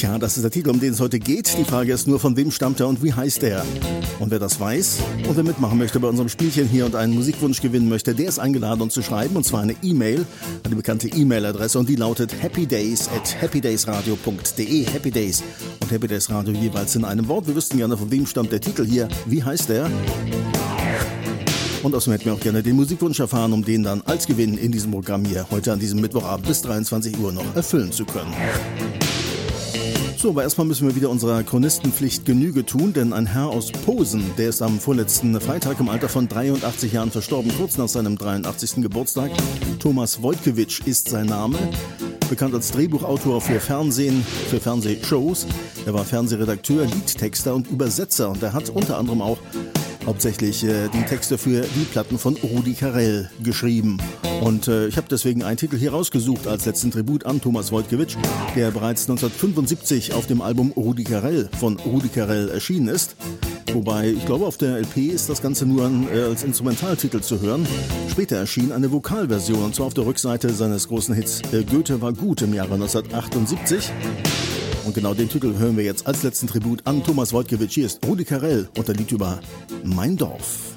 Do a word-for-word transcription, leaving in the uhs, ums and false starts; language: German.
Tja, das ist der Titel, um den es heute geht. Die Frage ist nur, von wem stammt er und wie heißt er? Und wer das weiß und wer mitmachen möchte bei unserem Spielchen hier und einen Musikwunsch gewinnen möchte, der ist eingeladen, uns zu schreiben, und zwar eine E-Mail, eine bekannte E-Mail-Adresse, und die lautet happydays at happydaysradio punkt de. Happydays und Happy Days Radio jeweils in einem Wort. Wir wüssten gerne, von wem stammt der Titel hier, wie heißt er? Und außerdem hätten wir auch gerne den Musikwunsch erfahren, um den dann als Gewinn in diesem Programm hier heute an diesem Mittwochabend bis dreiundzwanzig Uhr noch erfüllen zu können. So, aber erstmal müssen wir wieder unserer Chronistenpflicht Genüge tun, denn ein Herr aus Posen, der ist am vorletzten Freitag im Alter von dreiundachtzig Jahren verstorben, kurz nach seinem dreiundachtzigsten Geburtstag. Thomas Wojtkiewicz ist sein Name, bekannt als Drehbuchautor für Fernsehen, für Fernsehshows. Er war Fernsehredakteur, Liedtexter und Übersetzer, und er hat unter anderem auch hauptsächlich äh, die Texte für die Platten von Rudi Carrell geschrieben. Und äh, ich habe deswegen einen Titel hier rausgesucht als letzten Tribut an Thomas Wojtkiewicz, der bereits neunzehnhundertfünfundsiebzig auf dem Album Rudi Carrell von Rudi Carrell erschienen ist. Wobei, ich glaube, auf der L P ist das Ganze nur äh, als Instrumentaltitel zu hören. Später erschien eine Vokalversion, und zwar auf der Rückseite seines großen Hits äh, Goethe war gut im Jahre neunzehnhundertachtundsiebzig. Und genau den Titel hören wir jetzt als letzten Tribut an Thomas Wojtkiewicz. Hier ist Rudi Carrell und der Lied über Mein Dorf.